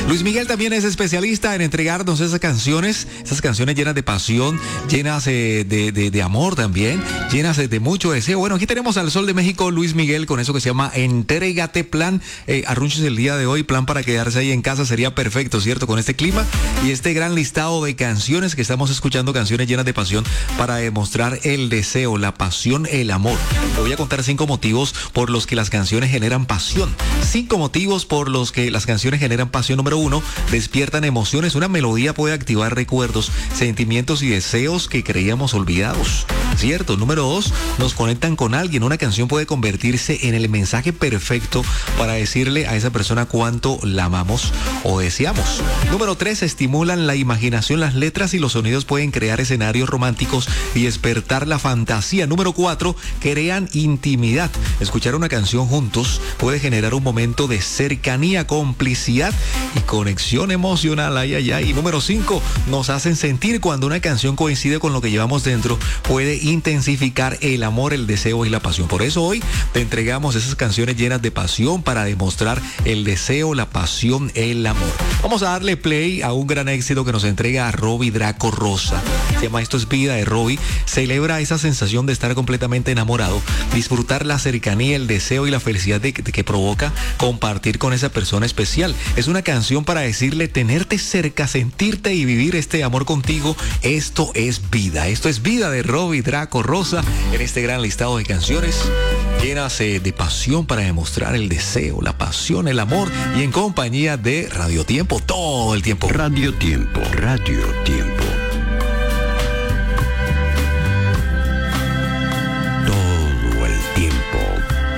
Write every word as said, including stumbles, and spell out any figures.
Luis Miguel también es especialista en entregarnos esas canciones, esas canciones llenas de pasión, llenas eh, de, de, de amor también, llenas de, de mucho deseo. Bueno, aquí tenemos al Sol de México, Luis Miguel, con eso que se llama Entrégate, plan, eh, arrunches el día de hoy, plan para quedarse ahí en casa, sería perfecto, ¿cierto? Con este clima y este gran listado de canciones que estamos escuchando, canciones llenas de pasión para demostrar el deseo, la pasión, el amor. Te voy a contar cinco motivos por los que las canciones generan pasión. Cinco motivos por los que las canciones generan pasión. Número uno, despiertan emociones. Una melodía puede activar recuerdos, sentimientos y deseos que creíamos olvidados, ¿cierto? Número dos, nos conectan con alguien. Una canción puede convertirse en el mensaje perfecto para decirle a esa persona cuánto la amamos o deseamos. Número tres, estimulan la imaginación. Las letras y los sonidos pueden crear escenarios románticos y despertar la fantasía. Número cuatro, crean intimidad. Escuchar una canción juntos puede generar un momento de cercanía, complicidad y conexión emocional. Ay, ay, ay. Y número cinco, nos hacen sentir. Cuando una canción coincide con lo que llevamos dentro, puede intensificar el amor, el deseo y la pasión. Por eso hoy te entregamos esas canciones llenas de pasión para demostrar el deseo, la pasión, el amor. Vamos a darle play a un gran éxito que nos entrega a Robbie Draco Rosa. Se llama Esto es Vida, de Robbie. Celebra esa sensación de estar completamente enamorado, disfrutar la cercanía, el deseo y la felicidad de que, de que provoca compartir con esa persona especial. Es una canción para decirle, tenerte cerca, sentirte y vivir este amor contigo. Esto es vida. Esto es Vida, de Robbie Draco Rosa, en este gran listado de canciones llenas eh, de pasión para demostrar el deseo, la pasión, el amor, y en compañía de Radio Tiempo todo el tiempo. Radio Tiempo, Radio Tiempo.